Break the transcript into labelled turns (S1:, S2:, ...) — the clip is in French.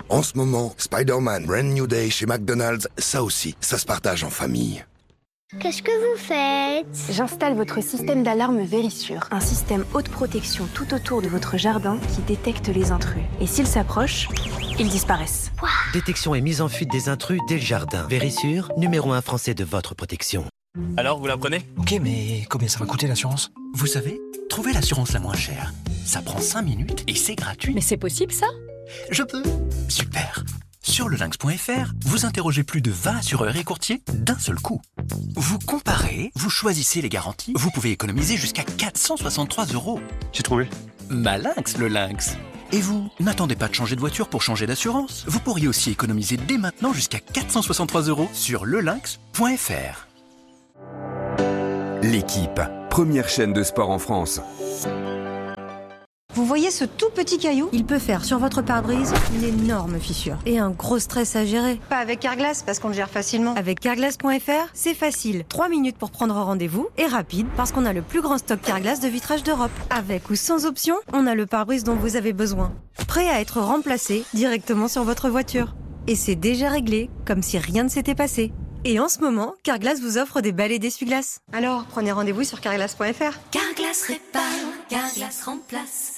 S1: En ce moment, Spider-Man Brand New Day chez McDonald's, ça aussi, ça se partage en famille.
S2: Qu'est-ce que vous faites?
S3: J'installe votre système d'alarme Vérissure, un système haute protection tout autour de votre jardin qui détecte les intrus. Et s'ils s'approchent, ils disparaissent.
S2: Wow.
S4: Détection et mise en fuite des intrus dès le jardin. Vérissure, numéro 1 français de votre protection.
S5: Alors, vous la prenez?
S6: Ok, mais combien ça va coûter l'assurance? Vous savez, trouver l'assurance la moins chère, ça prend 5 minutes et c'est gratuit.
S7: Mais c'est possible ça?
S6: Je peux. Super. Sur lelinx.fr, vous interrogez plus de 20 assureurs et courtiers d'un seul coup. Vous comparez, vous choisissez les garanties, vous pouvez économiser jusqu'à 463 €.
S5: J'ai trouvé.
S6: Malinx, le lynx. Et vous, n'attendez pas de changer de voiture pour changer d'assurance. Vous pourriez aussi économiser dès maintenant jusqu'à 463 € sur lelinx.fr.
S8: L'équipe, première chaîne de sport en France.
S9: Vous voyez ce tout petit caillou? Il peut faire sur votre pare-brise une énorme fissure et un gros stress à gérer. Pas avec Carglass parce qu'on le gère facilement. Avec Carglass.fr, c'est facile. 3 minutes pour prendre rendez-vous et rapide parce qu'on a le plus grand stock Carglass de vitrage d'Europe. Avec ou sans option, on a le pare-brise dont vous avez besoin. Prêt à être remplacé directement sur votre voiture. Et c'est déjà réglé, comme si rien ne s'était passé. Et en ce moment, Carglass vous offre des balais d'essuie-glace. Alors, prenez rendez-vous sur Carglass.fr.
S10: Carglass répare, Carglass remplace.